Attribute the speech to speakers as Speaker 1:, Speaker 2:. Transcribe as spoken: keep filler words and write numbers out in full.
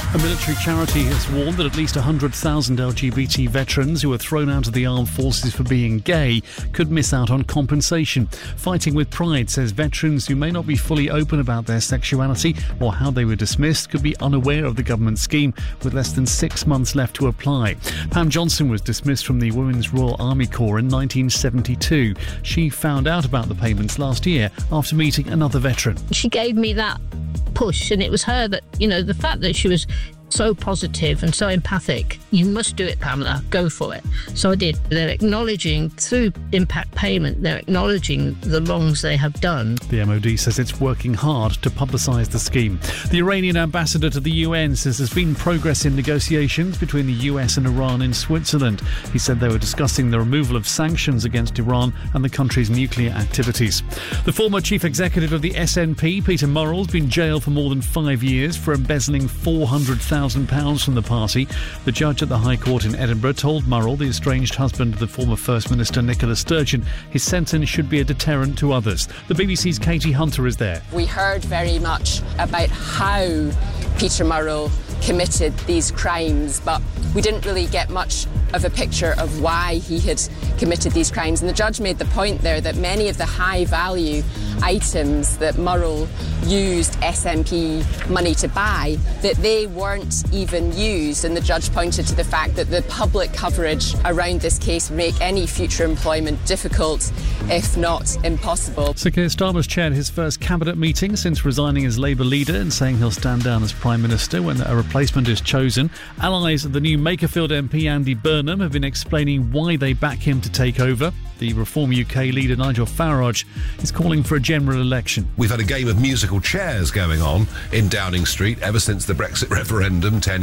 Speaker 1: A military charity has warned that at least one hundred thousand L G B T veterans who were thrown out of the armed forces for being gay could miss out on compensation. Fighting with Pride says veterans who may not be fully open about their sexuality or how they were dismissed could be unaware of the government scheme with less than six months left to apply. Pam Johnson was dismissed from the Women's Royal Army Corps in nineteen seventy-two. She found out about the payments last year after meeting another veteran.
Speaker 2: She gave me that push, and it was her that, you know, the fact that she was so positive and so empathic. You must do it, Pamela. Go for it. So I did. They're acknowledging, through impact payment, they're acknowledging the wrongs they have done.
Speaker 1: The M O D says it's working hard to publicise the scheme. The Iranian ambassador to the U N says there's been progress in negotiations between the U S and Iran in Switzerland. He said they were discussing the removal of sanctions against Iran and the country's nuclear activities. The former chief executive of the S N P, Peter Murrell, has been jailed for more than five years for embezzling four hundred thousand pounds from the party. The judge at the High Court in Edinburgh told Murrell, the estranged husband of the former First Minister Nicola Sturgeon, his sentence should be a deterrent to others. The B B C's Katie Hunter is there.
Speaker 3: We heard very much about how Peter Murrell committed these crimes, but we didn't really get much of a picture of why he had committed these crimes. And the judge made the point there that many of the high-value items that Murrell used S N P money to buy, that they weren't even used. And the judge pointed to the fact that the public coverage around this case would make any future employment difficult, if not impossible.
Speaker 1: Sir Keir Starmer's chaired his first cabinet meeting since resigning as Labour leader and saying he'll stand down as Prime Minister when a replacement is chosen. Allies of the new Makerfield M P Andy Burnham have been explaining why they back him to take over. The Reform U K leader Nigel Farage is calling for a general election.
Speaker 4: We've had a game of musical chairs going on in Downing Street ever since the Brexit referendum ten